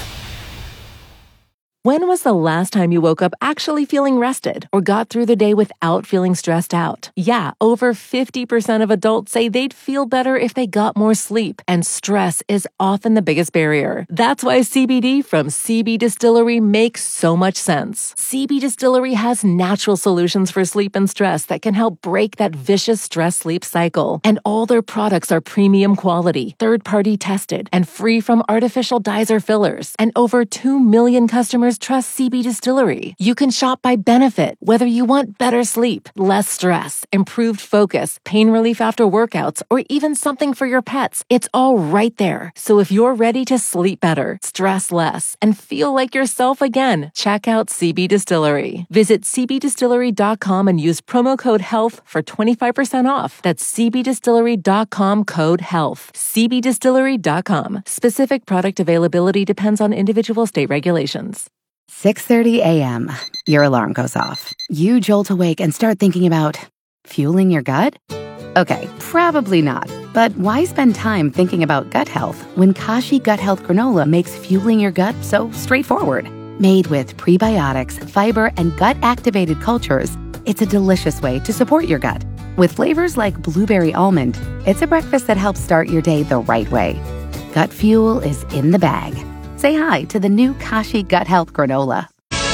When was the last time you woke up actually feeling rested or got through the day without feeling stressed out? Yeah, over fifty percent of adults say they'd feel better if they got more sleep, and stress is often the biggest barrier. That's why C B D from C B Distillery makes so much sense. C B Distillery has natural solutions for sleep and stress that can help break that vicious stress-sleep cycle. And all their products are premium quality, third-party tested, and free from artificial dyes or fillers. And over two million customers trust C B Distillery. You can shop by benefit, whether you want better sleep, less stress, improved focus, pain relief after workouts, or even something for your pets. It's all right there. So if you're ready to sleep better, stress less, and feel like yourself again, check out C B Distillery. Visit c b distillery dot com and use promo code HEALTH for twenty-five percent off. That's c b distillery dot com code HEALTH. c b distillery dot com. Specific product availability depends on individual state regulations. six thirty a.m. Your alarm goes off. You jolt awake and start thinking about fueling your gut? Okay, probably not. But why spend time thinking about gut health when Kashi Gut Health Granola makes fueling your gut so straightforward? Made with prebiotics, fiber, and gut-activated cultures, it's a delicious way to support your gut. With flavors like blueberry almond, it's a breakfast that helps start your day the right way. Gut fuel is in the bag. Say hi to the new Kashi Gut Health Granola.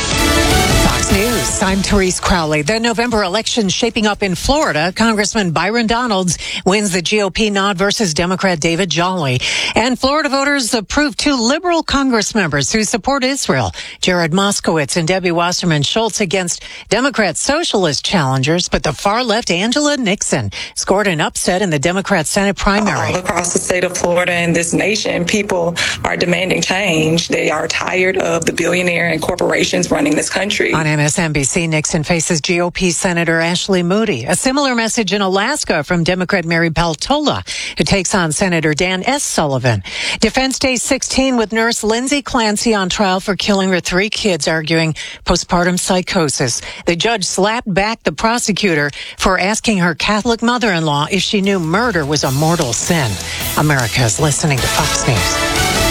Fox News, I'm Therese Crowley. The November election shaping up in Florida. Congressman Byron Donalds wins the G O P nod versus Democrat David Jolly. And Florida voters approved two liberal Congress members who support Israel. Jared Moskowitz and Debbie Wasserman Schultz against Democrat socialist challengers. But the far left Angela Nixon scored an upset in the Democrat Senate primary. All across the state of Florida and this nation, people are demanding change. They are tired of the billionaire and corporations running this country. On M S N B C, Nixon faces G O P Senator Ashley Moody. A similar message in Alaska from Democrat Mary Peltola, who takes on Senator Dan S. Sullivan. Defense Day sixteen with nurse Lindsay Clancy on trial for killing her three kids, arguing postpartum psychosis. The judge slapped back the prosecutor for asking her Catholic mother-in-law if she knew murder was a mortal sin. America is listening to Fox News.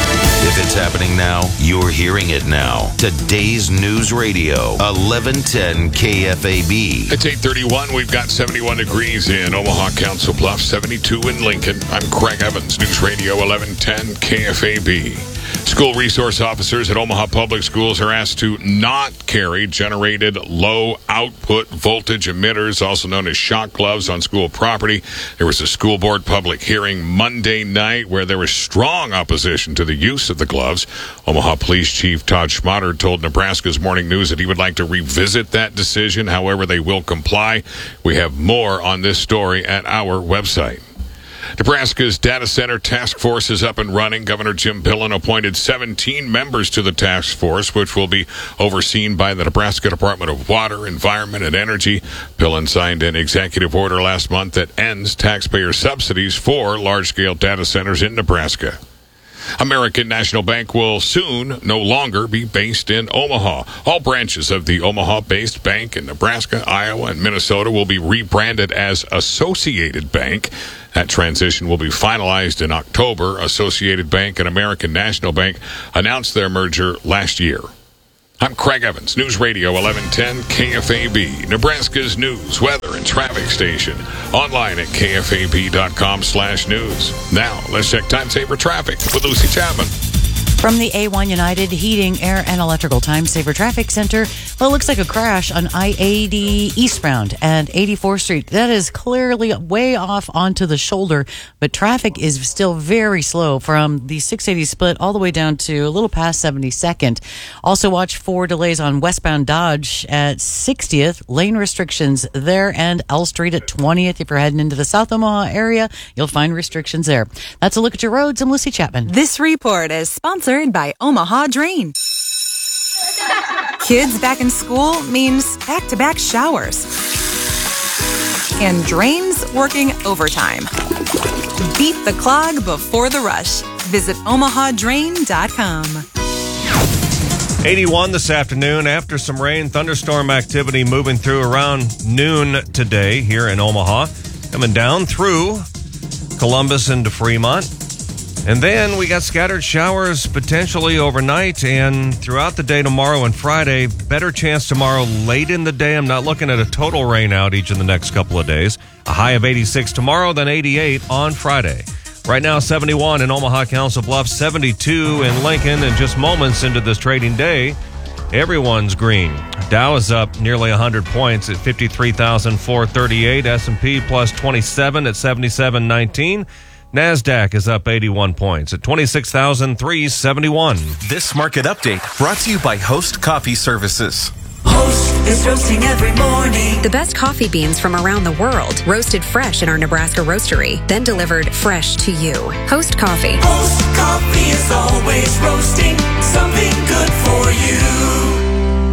If it's happening now, you're hearing it now. Today's News Radio, eleven ten K F A B. It's eight thirty-one. We've got seventy-one degrees in Omaha, Council Bluffs, seventy-two in Lincoln. I'm Craig Evans, News Radio eleven ten K F A B. School resource officers at Omaha Public Schools are asked to not carry generated low output voltage emitters, also known as shock gloves, on school property. There was a school board public hearing Monday night where there was strong opposition to the use of the gloves. Omaha Police Chief Todd Schmatter told Nebraska's Morning News that he would like to revisit that decision. However, they will comply. We have more on this story at our website. Nebraska's data center task force is up and running. Governor Jim Pillen appointed seventeen members to the task force, which will be overseen by the Nebraska Department of Water, Environment, and Energy. Pillen signed an executive order last month that ends taxpayer subsidies for large-scale data centers in Nebraska. American National Bank will soon no longer be based in Omaha. All branches of the Omaha-based bank in Nebraska, Iowa, and Minnesota will be rebranded as Associated Bank. That transition will be finalized in October. Associated Bank and American National Bank announced their merger last year. I'm Craig Evans, News Radio eleven ten K F A B, Nebraska's news, weather, and traffic station. Online at K F A B dot com slash news. Now, let's check time saver traffic with Lucy Chapman. From the A one United Heating, Air, and Electrical Time Saver Traffic Center, well, it looks like a crash on I eighty eastbound and eighty-fourth Street. That is clearly way off onto the shoulder, but traffic is still very slow from the six eighty split all the way down to a little past seventy-second. Also watch for delays on westbound Dodge at sixtieth, lane restrictions there, and L Street at twentieth. If you're heading into the South Omaha area, you'll find restrictions there. That's a look at your roads. I'm Lucy Chapman. This report is sponsored by Omaha Drain. Kids back in school means back-to-back showers. And drains working overtime. Beat the clog before the rush. Visit omaha drain dot com. eighty-one this afternoon after some rain, thunderstorm activity moving through around noon today here in Omaha. Coming down through Columbus into Fremont. And then we got scattered showers potentially overnight and throughout the day tomorrow and Friday. Better chance tomorrow late in the day. I'm not looking at a total rain outage in the next couple of days. A high of eighty-six tomorrow, then eighty-eight on Friday. Right now, seventy-one in Omaha, Council Bluffs, seventy-two in Lincoln, and just moments into this trading day, everyone's green. Dow is up nearly one hundred points at fifty-three thousand four hundred thirty-eight. S and P plus twenty-seven at seventy-seven nineteen. NASDAQ is up eighty-one points at twenty-six thousand three hundred seventy-one. This market update brought to you by Host Coffee Services. Host is roasting every morning. The best coffee beans from around the world, roasted fresh in our Nebraska roastery, then delivered fresh to you. Host Coffee. Host Coffee is always roasting something good for you.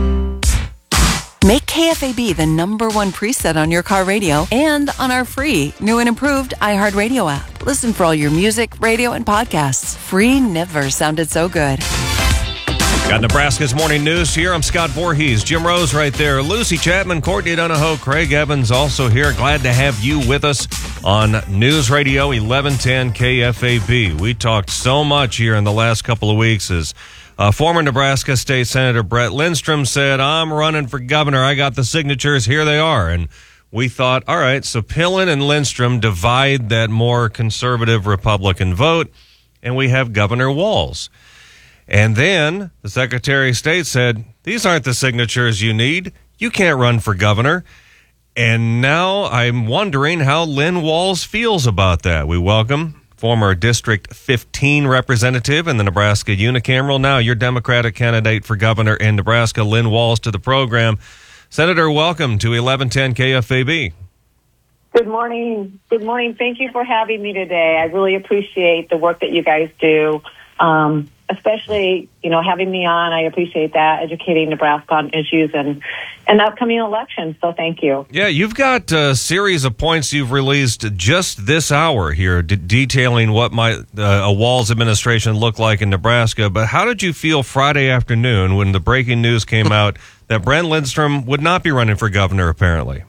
Make K F A B the number one preset on your car radio and on our free, new and improved iHeartRadio app. Listen for all your music, radio, and podcasts. Free never sounded so good. Got Nebraska's Morning News here. I'm Scott Voorhees. Jim Rose right there. Lucy Chapman, Courtney Donahoe, Craig Evans also here. Glad to have you with us on News Radio eleven ten K F A B. We talked so much here in the last couple of weeks as Uh, former Nebraska State Senator Brett Lindstrom said, I'm running for governor. I got the signatures. Here they are. And we thought, all right, so Pillen and Lindstrom divide that more conservative Republican vote, and we have Governor Walz. And then the Secretary of State said, these aren't the signatures you need. You can't run for governor. And now I'm wondering how Lynn Walz feels about that. We welcome former District fifteen representative in the Nebraska unicameral, now your Democratic candidate for governor in Nebraska, Lynn Walz, to the program. Senator, welcome to eleven ten K F A B. Good morning. Good morning. Thank you for having me today. I really appreciate the work that you guys do, um, especially, you know, having me on. I appreciate that, educating Nebraska on issues and an upcoming election. So thank you. Yeah, you've got a series of points you've released just this hour here de- detailing what might uh, a Walz administration look like in Nebraska. But how did you feel Friday afternoon when the breaking news came out that Brett Lindstrom would not be running for governor, apparently?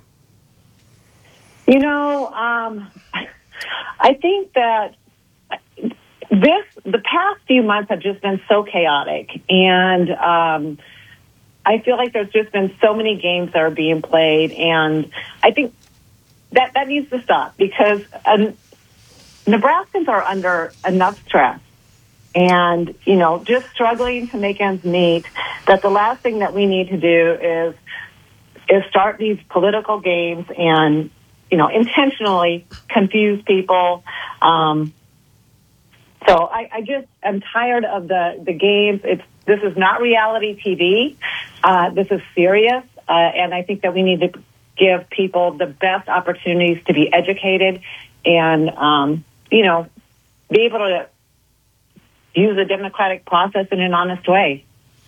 You know, um, I think that this, the past few months have just been so chaotic, and um, I feel like there's just been so many games that are being played, and I think that that needs to stop because um, Nebraskans are under enough stress and, you know, just struggling to make ends meet, that the last thing that we need to do is is start these political games and, you know, intentionally confuse people. Um, so I, I just am tired of the, the games. It's This is not reality T V. Uh, this is serious, uh, and I think that we need to give people the best opportunities to be educated and, um, you know, be able to use the democratic process in an honest way.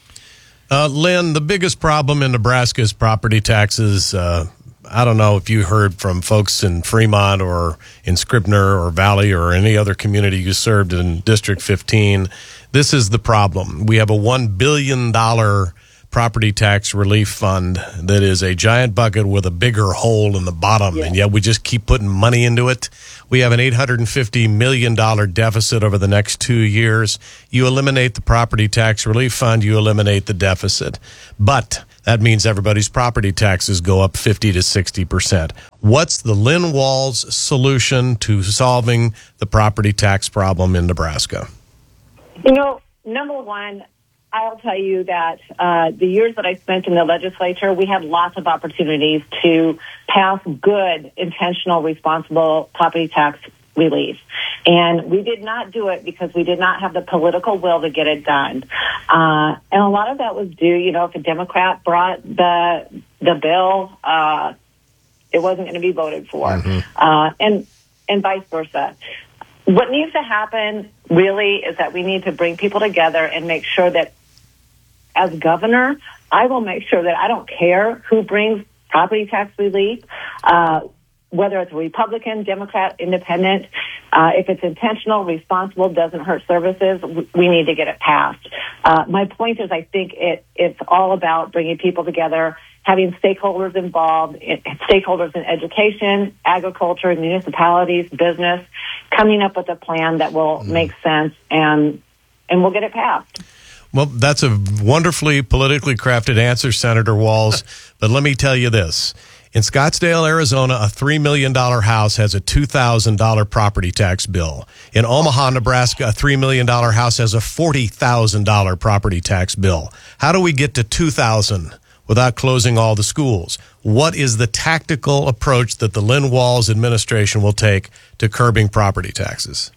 Uh, Lynn, the biggest problem in Nebraska is property taxes. Uh, I don't know if you heard from folks in Fremont or in Scribner or Valley or any other community you served in District fifteen. This is the problem. We have a one billion dollars property tax relief fund that is a giant bucket with a bigger hole in the bottom, yeah. and yet we just keep putting money into it. We have an eight hundred fifty million dollars deficit over the next two years. You eliminate the property tax relief fund, you eliminate the deficit. But that means everybody's property taxes go up fifty to sixty percent. What's the Lynn Walls solution to solving the property tax problem in Nebraska? You know, number one, I'll tell you that uh, the years that I spent in the legislature, we had lots of opportunities to pass good, intentional, responsible property tax relief. And we did not do it because we did not have the political will to get it done. Uh, and a lot of that was due, you know, if a Democrat brought the the bill, uh, it wasn't going to be voted for, mm-hmm. uh, and and vice versa. What needs to happen really is that we need to bring people together and make sure that as governor, I will make sure that I don't care who brings property tax relief, uh, whether it's a Republican, Democrat, Independent. Uh, if it's intentional, responsible, doesn't hurt services, we need to get it passed. Uh, my point is I think it, it's all about bringing people together, having stakeholders involved, stakeholders in education, agriculture, municipalities, business, coming up with a plan that will mm. make sense, and and we'll get it passed. Well, that's a wonderfully politically crafted answer, Senator Walls. But let me tell you this. In Scottsdale, Arizona, a three million dollars house has a two thousand dollars property tax bill. In Omaha, Nebraska, a three million dollars house has a forty thousand dollars property tax bill. How do we get to two thousand dollars without closing all the schools? What is the tactical approach that the Lynn Walls administration will take to curbing property taxes?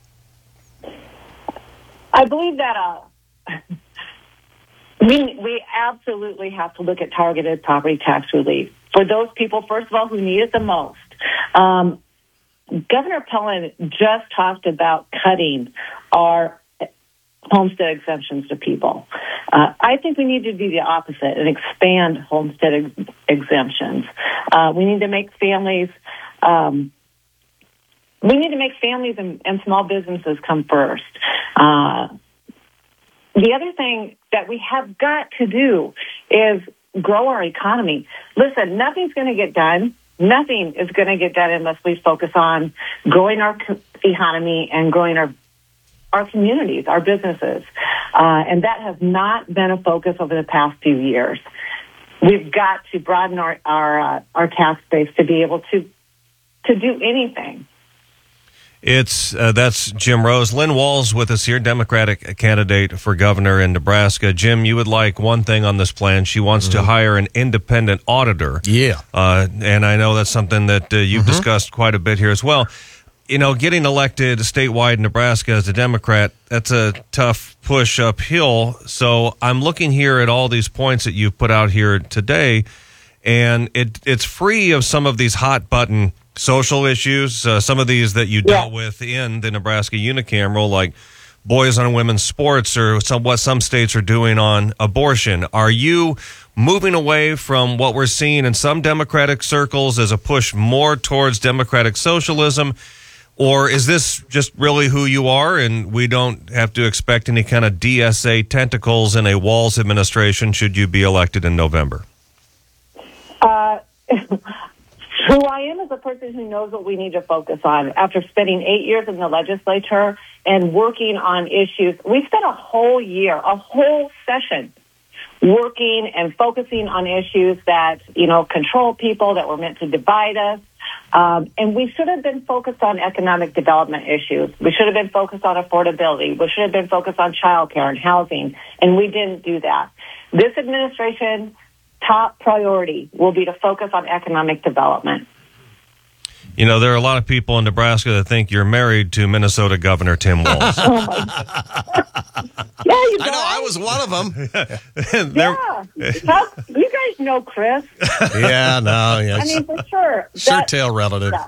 I believe that uh, we, we absolutely have to look at targeted property tax relief for those people, first of all, who need it the most. Um, Governor Pellin just talked about cutting our homestead exemptions to people. Uh, I think we need to do the opposite and expand homestead ex- exemptions. Uh, we need to make families, um, we need to make families and, and small businesses come first. Uh, the other thing that we have got to do is grow our economy. Listen, nothing's going to get done. Nothing is going to get done unless we focus on growing our co- economy and growing our our communities, our businesses. Uh, and that has not been a focus over the past few years. We've got to broaden our our, uh, our tax base to be able to to do anything. It's uh, that's Jim Rose. Lynn Walls with us here, Democratic candidate for governor in Nebraska. Jim, you would like one thing on this plan. She wants mm-hmm. to hire an independent auditor. Yeah. Uh, and I know that's something that uh, you've mm-hmm. discussed quite a bit here as well. You know, getting elected statewide in Nebraska as a Democrat, that's a tough push uphill. So I'm looking here at all these points that you've put out here today, and it it's free of some of these hot button social issues, uh, some of these that you yeah. dealt with in the Nebraska unicameral, like boys on women's sports, or some, what some states are doing on abortion. Are you moving away from what we're seeing in some Democratic circles as a push more towards democratic socialism? Or is this just really who you are, and we don't have to expect any kind of D S A tentacles in a Walls administration should you be elected in November? Uh, Who I am is a person who knows what we need to focus on. After spending eight years in the legislature and working on issues, we spent a whole year, a whole session working and focusing on issues that, you know, control people, that were meant to divide us. Um, and we should have been focused on economic development issues. We should have been focused on affordability. We should have been focused on childcare and housing, and we didn't do that. This administration, top priority will be to focus on economic development. You know, there are a lot of people in Nebraska that think you're married to Minnesota Governor Tim Walz. Oh my yeah, you guys. I know, I was one of them. yeah. How, you guys know Chris. Yeah, no, yeah. I mean, for sure. Shirt tail relative. Yeah.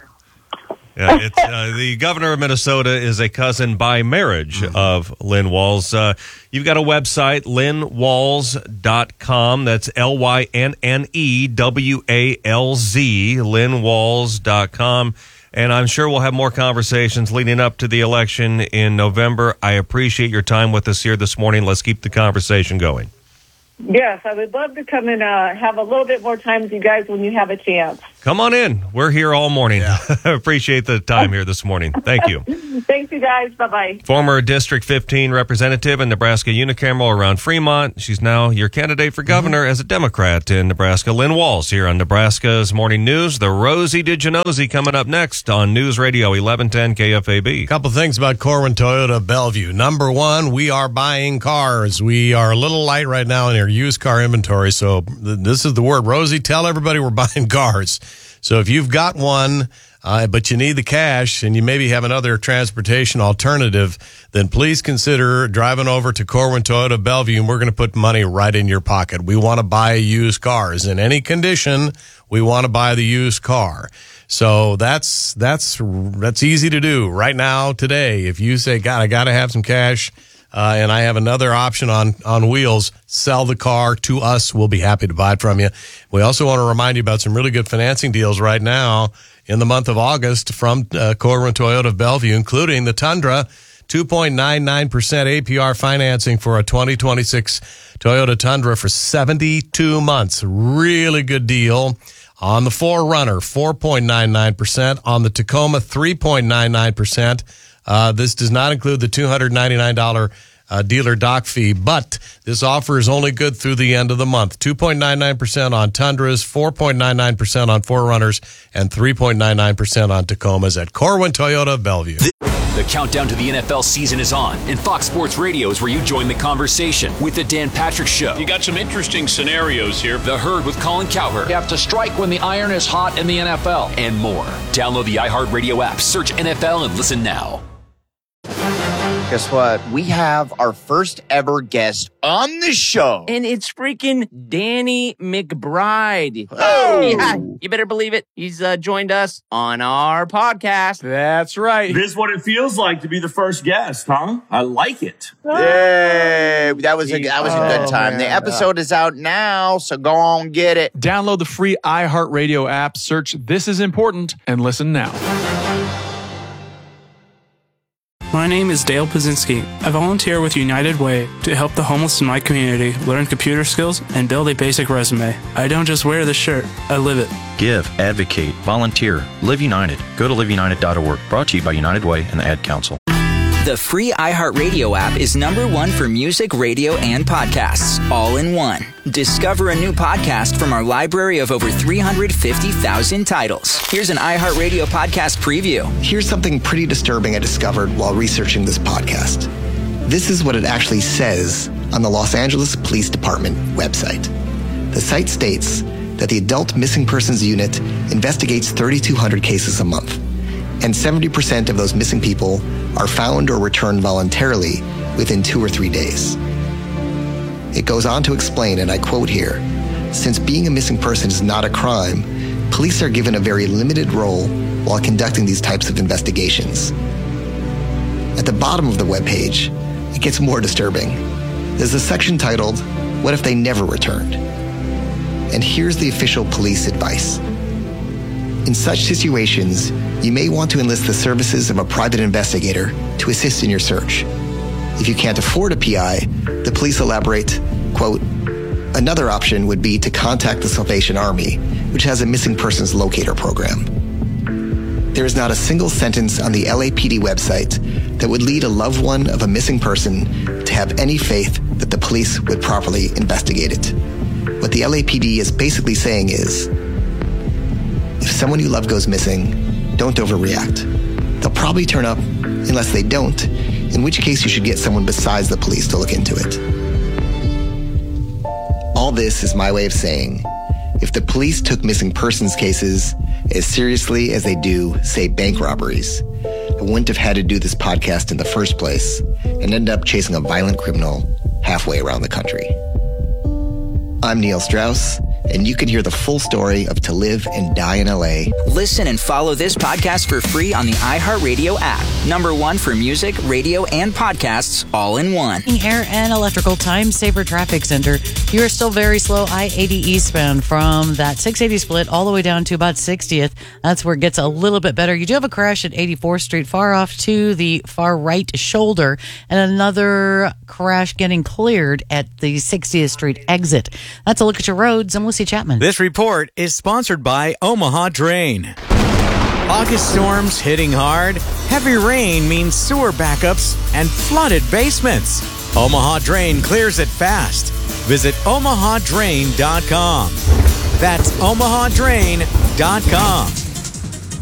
Yeah, it's, uh, the governor of Minnesota is a cousin by marriage of Lynn Walz. Uh, you've got a website, lynn walz dot com. That's L Y N N E W A L Z, lynn walz dot com. And I'm sure we'll have more conversations leading up to the election in November. I appreciate your time with us here this morning. Let's keep the conversation going. Yes, I would love to come and uh, have a little bit more time with you guys when you have a chance. Come on in. We're here all morning. Yeah. Appreciate the time here this morning. Thank you. Thanks, you guys. Bye-bye. Former District fifteen representative in Nebraska unicameral around Fremont. She's now your candidate for governor mm-hmm. as a Democrat in Nebraska. Lynn Walz here on Nebraska's Morning News. The Rosie Did You Nosy coming up next on News Radio eleven ten K F A B. A couple things about Corwin Toyota Bellevue. Number one, we are buying cars. We are a little light right now in our used car inventory. So th- this is the word. Rosie, tell everybody we're buying cars. So if you've got one, uh, but you need the cash and you maybe have another transportation alternative, then please consider driving over to Corwin Toyota Bellevue, and we're going to put money right in your pocket. We want to buy used cars. In any condition, we want to buy the used car. So that's that's that's easy to do right now, today. If you say, God, I got to have some cash, Uh, and I have another option on, on wheels, sell the car to us. We'll be happy to buy it from you. We also want to remind you about some really good financing deals right now in the month of August from uh, Corwin Toyota of Bellevue, including the Tundra, two point nine nine percent A P R financing for a twenty twenty-six Toyota Tundra for seventy-two months. Really good deal. On the four runner, four point nine nine percent. On the Tacoma, three point nine nine percent. Uh, this does not include the two hundred ninety-nine dollars uh, dealer dock fee, but this offer is only good through the end of the month. two point nine nine percent on Tundras, four point nine nine percent on four runners, and three point nine nine percent on Tacomas at Corwin Toyota Bellevue. The countdown to the N F L season is on, and Fox Sports Radio is where you join the conversation with the Dan Patrick Show. You got some interesting scenarios here. The Herd with Colin Cowherd. You have to strike when the iron is hot in the N F L. And more. Download the iHeartRadio app, search N F L, and listen now. Guess what? We have our first ever guest on the show. And it's freaking Danny McBride. Oh! Yeah, you better believe it. He's uh, joined us on our podcast. That's right. This is what it feels like to be the first guest, huh? I like it. Yay! That was a, that was a good Oh, time. man. The episode is out now, so go on get it. Download the free iHeartRadio app, search This Is Important, and listen now. My name is Dale Pazinski. I volunteer with United Way to help the homeless in my community learn computer skills and build a basic resume. I don't just wear the shirt, I live it. Give, advocate, volunteer, Live United. Go to live united dot org. Brought to you by United Way and the Ad Council. The free iHeartRadio app is number one for music, radio, and podcasts, all in one. Discover a new podcast from our library of over three hundred fifty thousand titles. Here's an iHeartRadio podcast preview. Here's something pretty disturbing I discovered while researching this podcast. This is what it actually says on the Los Angeles Police Department website. The site states that the Adult Missing Persons Unit investigates thirty-two hundred cases a month, and seventy percent of those missing people are found or returned voluntarily within two or three days. It goes on to explain, and I quote here, since being a missing person is not a crime, police are given a very limited role while conducting these types of investigations. At the bottom of the webpage, it gets more disturbing. There's a section titled, What If They Never Returned? And here's the official police advice. In such situations, you may want to enlist the services of a private investigator to assist in your search. If you can't afford a P I, the police elaborate, quote, another option would be to contact the Salvation Army, which has a missing persons locator program. There is not a single sentence on the L A P D website that would lead a loved one of a missing person to have any faith that the police would properly investigate it. What the L A P D is basically saying is, if someone you love goes missing, don't overreact. They'll probably turn up unless they don't, in which case you should get someone besides the police to look into it. All this is my way of saying, if the police took missing persons cases as seriously as they do, say, bank robberies, I wouldn't have had to do this podcast in the first place and end up chasing a violent criminal halfway around the country. I'm Neil Strauss, and you can hear the full story of To Live and Die in L A. Listen and follow this podcast for free on the iHeartRadio app. Number one for music, radio, and podcasts all in one. Air and Electrical Time Saver Traffic Center. You're still very slow I eighty eastbound from that six eighty split all the way down to about sixtieth. That's where it gets a little bit better. You do have a crash at eighty-fourth Street, far off to the far right shoulder, and another crash getting cleared at the sixtieth Street exit. That's a look at your roads. I'm Lucy Chapman. This report is sponsored by Omaha Drain. August storms hitting hard. Heavy rain means sewer backups and flooded basements. Omaha Drain clears it fast. Visit omaha drain dot com. That's omaha drain dot com.